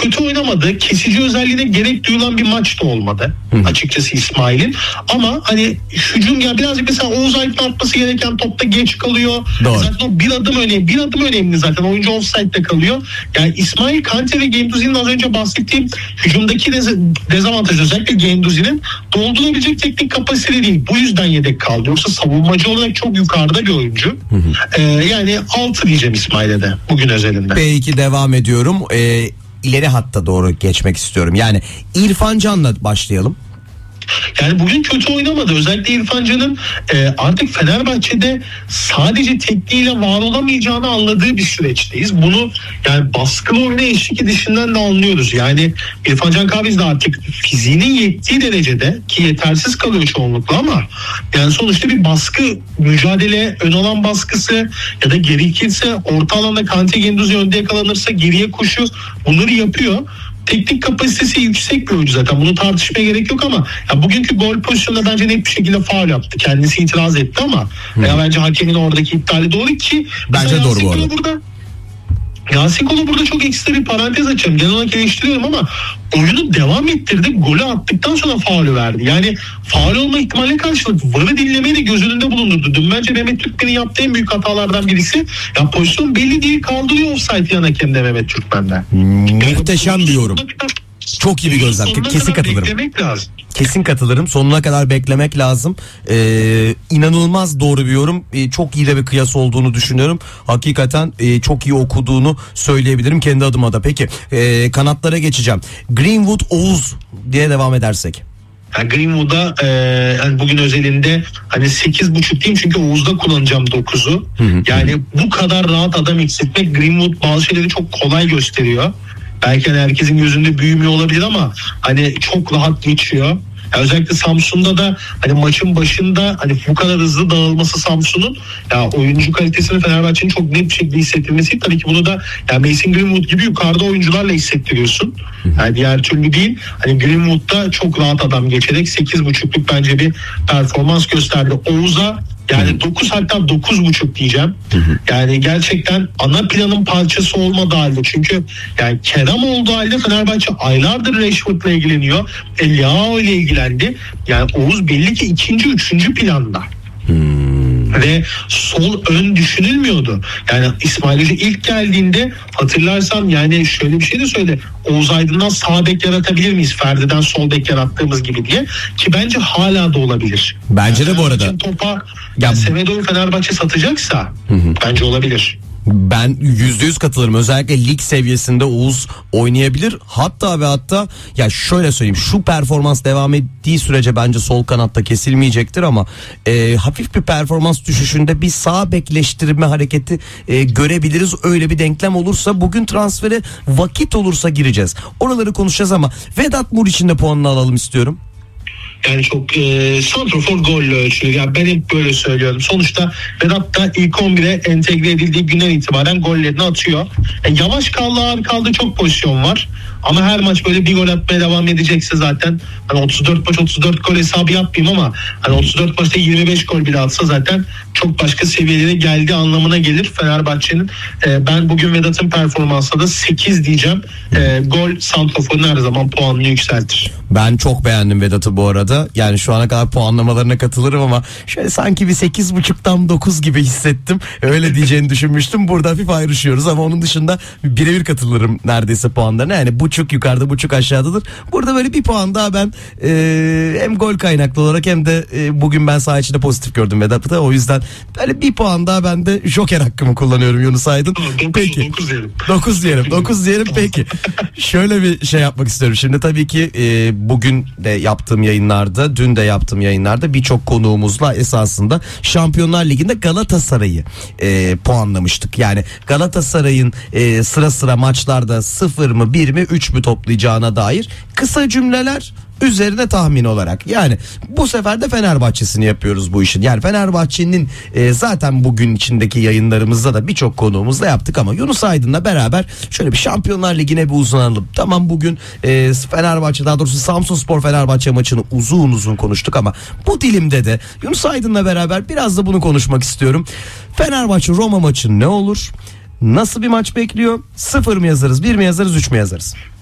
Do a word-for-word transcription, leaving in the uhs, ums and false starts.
kötü oynamadı. Kesici özelliğine gerek duyulan bir maç da olmadı. Hı. Açıkçası İsmail'in. Ama hani hücum ya birazcık mesela Oğuz Aydın atması gereken topta geç kalıyor. Doğru. Zaten o bir adım önemli. Bir adım önemli zaten. Oyuncu offside'de kalıyor. Yani İsmail Kante ve Guendouzi'nin az önce bahsettiğim hücumdaki dez- dezavantaj özellikle Guendouzi'nin doldurabilecek teknik kapasite değil. Bu yüzden yedek kaldı. Yoksa savunmacı olarak çok yukarıda bir oyuncu. Hı hı. Ee, yani altı diyeceğim İsmail'e de bugün özelinde. Peki devam ediyorum. Ee, ileri hatta doğru geçmek istiyorum. Yani İrfan Can'la başlayalım. Yani bugün kötü oynamadı. Özellikle İrfan Can'ın e, artık Fenerbahçe'de sadece tekniğiyle var olamayacağını anladığı bir süreçteyiz. Bunu yani baskılı oyuna eşlik edişinden de anlıyoruz. Yani İrfan Can Kahveci de artık fiziğinin yettiği derecede ki yetersiz kalıyor çoğunlukla ama yani sonuçta bir baskı, mücadele, ön alan baskısı ya da gerekirse orta alanda Kante Guendouzi önde yakalanırsa geriye koşu bunları yapıyor. Teknik kapasitesi yüksek bir oyuncu zaten. Bunu tartışmaya gerek yok ama ya bugünkü gol pozisyonunda bence net bir şekilde faul yaptı. Kendisi itiraz etti ama hmm. ya bence hakemin oradaki iptali doğru ki bence doğru bu arada. Burada, Yasin Kolo burada çok ekstra bir parantez açacağım. Genel olarak eleştiriyorum ama oyunu devam ettirdi. Golü attıktan sonra faulü verdi. Yani faul olma ihtimaline karşılık varı dinlemeyi de göz önünde bulundurdu. Dün bence Mehmet Türkmen'in yaptığı en büyük hatalardan birisi. Ya pozisyon belli değil, kaldırıyor offside yan hakemde Mehmet Türkmen'den. Muhteşem yani, diyorum. Çok iyi bir gözlem. Kesin katılırım. Kesin katılırım. Sonuna kadar beklemek lazım. Ee, inanılmaz doğru bir yorum. Ee, çok iyi de bir kıyas olduğunu düşünüyorum. Hakikaten e, çok iyi okuduğunu söyleyebilirim kendi adıma da. Peki e, kanatlara geçeceğim. Greenwood, Oğuz diye devam edersek. Yani Greenwood'a e, yani bugün özelinde hani sekiz buçuk diyeyim çünkü Oğuz'da kullanacağım dokuzu. Yani bu kadar rahat adam eksiltmek Greenwood bazı şeyleri çok kolay gösteriyor. Belki hani herkesin gözünde büyümüyor olabilir ama hani çok rahat geçiyor. Yani özellikle Samsun'da da hani maçın başında hani bu kadar hızlı dağılması Samsun'un ya oyuncu kalitesini Fenerbahçe'nin çok net bir şekilde hissettirmesi. Tabii ki bunu da yani Mason Greenwood gibi yukarıda oyuncularla hissettiriyorsun. Yani diğer türlü değil. Hani Greenwood'da çok rahat adam geçerek sekiz buçukluk bence bir performans gösterdi. Oğuz'a yani dokuz hatta dokuz buçuk diyeceğim. Hı hı. Yani gerçekten ana planın parçası olmadığı halde. Çünkü yani Kerem olduğu halde Fenerbahçe aylardır Rashford'la ilgileniyor. Eliao ile ilgilendi. Yani Oğuz belli ki ikinci, üçüncü planda. Hmm. Ve sol ön düşünülmüyordu. Yani İsmail Hoca ilk geldiğinde hatırlarsan yani şöyle bir şey de söyledi. Oğuz Aydın'dan sağ bek yaratabilir miyiz? Ferdi'den sol bek yarattığımız gibi diye. Ki bence hala da olabilir. Bence yani de bu arada. Topa ya Semedo'yu Fenerbahçe satacaksa hı hı. bence olabilir. Ben yüzde yüz katılırım. Özellikle lig seviyesinde Oğuz oynayabilir. Hatta ve hatta ya şöyle söyleyeyim, şu performans devam ettiği sürece bence sol kanatta kesilmeyecektir ama e, hafif bir performans düşüşünde bir sağ bekleştirme hareketi e, görebiliriz. Öyle bir denklem olursa bugün transfere vakit olursa gireceğiz. Oraları konuşacağız ama Vedat Muriç'in de puanını alalım istiyorum. Yani çok e, santrafor golle ölçülür. Yani ben hep böyle söylüyorum. Sonuçta Vedat da ilk on bire entegre edildiği günden itibaren gollerini atıyor. Yani yavaş kaldı, ağır kaldı, çok pozisyon var. Ama her maç böyle bir gol atmaya devam edecekse zaten hani otuz dört maç otuz dört gol hesabı yapmayayım ama hani otuz dört maçta yirmi beş gol bile atsa zaten çok başka seviyelere geldiği anlamına gelir Fenerbahçe'nin. E, ben bugün Vedat'ın performansına da sekiz diyeceğim. E, gol santraforun her zaman puanını yükseltir. Ben çok beğendim Vedat'ı bu arada. Yani şu ana kadar puanlamalarına katılırım ama şöyle sanki bir sekiz buçuktan dokuz gibi hissettim. Öyle diyeceğini düşünmüştüm. Burada hafif ayrışıyoruz ama onun dışında birebir katılırım neredeyse puanlarına. Yani buçuk yukarıda buçuk aşağıdadır. Burada böyle bir puan daha ben e, hem gol kaynaklı olarak hem de e, bugün ben saha içinde pozitif gördüm Vedat'ı. O yüzden böyle bir puan daha ben de joker hakkımı kullanıyorum Yunus Aydın. Peki. dokuz diyelim. dokuz diyelim. dokuz diyelim peki. Şöyle bir şey yapmak istiyorum. Şimdi tabii ki e, bugün de yaptığım yayınlarda, dün de yaptığım yayınlarda birçok konuğumuzla esasında Şampiyonlar Ligi'nde Galatasaray'ı e, puanlamıştık. Yani Galatasaray'ın e, sıra sıra maçlarda sıfır mı, bir mi, üç mü toplayacağına dair kısa cümleler üzerine tahmin olarak. Yani bu sefer de Fenerbahçe'sini yapıyoruz bu işin. Yani Fenerbahçe'nin e, zaten bugün içindeki yayınlarımızda da birçok konuğumuzla yaptık ama Yunus Aydın'la beraber şöyle bir Şampiyonlar Ligi'ne bir uzanalım. Tamam bugün e, Fenerbahçe, daha doğrusu Samsunspor Fenerbahçe maçını uzun uzun konuştuk ama bu dilimde de Yunus Aydın'la beraber biraz da bunu konuşmak istiyorum. Fenerbahçe Roma maçı ne olur? Nasıl bir maç bekliyor? Sıfır mı yazarız, bir mi yazarız, üç mü yazarız?